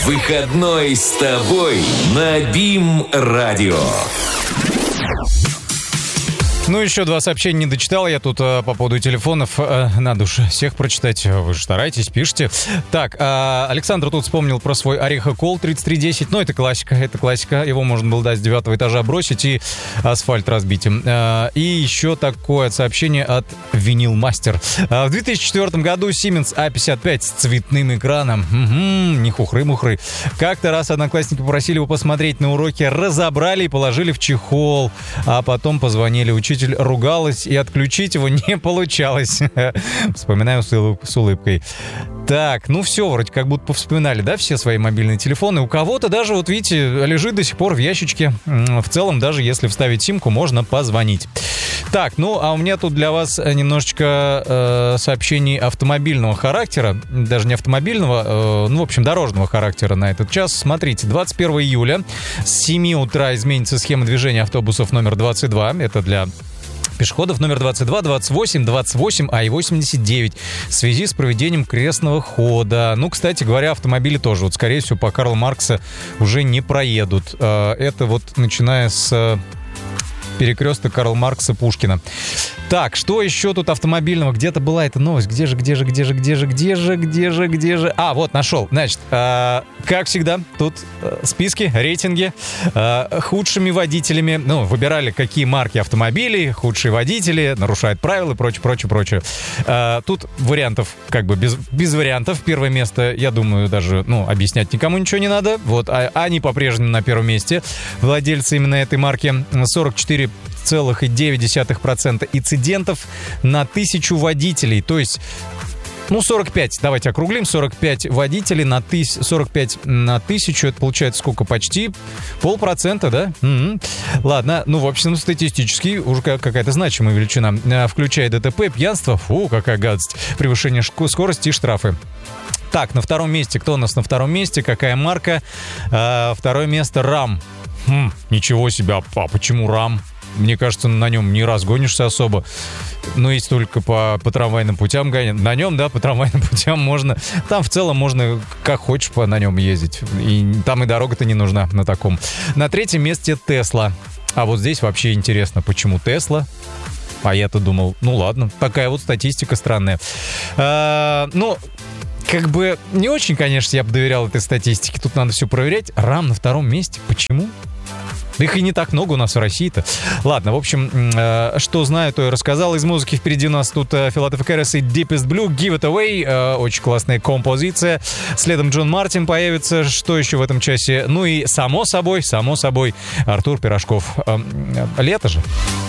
Выходной с тобой на БИМ-радио. Ну, еще два сообщения не дочитал я тут по поводу телефонов. Надо уж всех прочитать. Вы же стараетесь, пишите. Так, Александр тут вспомнил про свой Орехокол 3310. Ну, это классика. Его можно было, с 9 этажа бросить и асфальт разбить. И еще такое сообщение от Винил Мастер. В 2004 году Siemens A55 с цветным экраном. Не хухры-мухры. Как-то раз одноклассники попросили его посмотреть на уроке, разобрали и положили в чехол. А потом позвонили учителю. Ругалась, и отключить его не получалось. Вспоминаю с улыбкой. Так, ну все, вроде как будто повспоминали, да, все свои мобильные телефоны. У кого-то даже, вот видите, лежит до сих пор в ящичке. В целом, даже если вставить симку, можно позвонить. Так, ну, а у меня тут для вас немножечко сообщений автомобильного характера. Даже не автомобильного, в общем, дорожного характера на этот час. Смотрите, 21 июля с 7 утра изменится схема движения автобусов номер 22. Это для пешеходов номер 22, 28, 28, а и 89 в связи с проведением крестного хода. Ну, кстати говоря, автомобили тоже, вот, скорее всего, по Карла Маркса уже не проедут. Это вот начиная с перекресток Карла Маркса Пушкина. Так, что еще тут автомобильного? Где-то была эта новость. Где же? А, вот, нашел. Значит, как всегда, тут списки, рейтинги худшими водителями. Ну, выбирали, какие марки автомобилей, худшие водители, нарушают правила и прочее. Тут вариантов, как бы без вариантов. Первое место, я думаю, даже, объяснять никому ничего не надо. Вот, они по-прежнему на первом месте. Владельцы именно этой марки 44,9% инцидентов на 1000 водителей. То есть, 45, давайте округлим, 45 водителей на 45 на 1000, это получается сколько? Почти 0,5%, да? Ладно, в общем, статистически уже какая-то значимая величина. Включая ДТП, пьянство, какая гадость, превышение скорости и штрафы. Так, на втором месте, кто у нас на втором месте, какая марка? Второе место РАМ. Ничего себе, а почему РАМ? Мне кажется, на нем не разгонишься особо. Но если только по трамвайным путям гонять. На нем, да, по трамвайным путям можно. Там в целом можно как хочешь на нем ездить. И там и дорога-то не нужна на таком. На третьем месте Тесла. А вот здесь вообще интересно, почему Тесла? А я-то думал, ладно, такая вот статистика странная. Как бы не очень, конечно, я бы доверял этой статистике. Тут надо все проверять. РАМ на втором месте. Почему? Их и не так много у нас в России-то. Ладно, в общем, что знаю, то и рассказал. Из музыки впереди у нас тут Филатов и Кэррис и Deepest Blue, Give It Away. Очень классная композиция. Следом Джон Мартин появится. Что еще в этом часе? Ну и, само собой, Артур Пирожков. Лето же.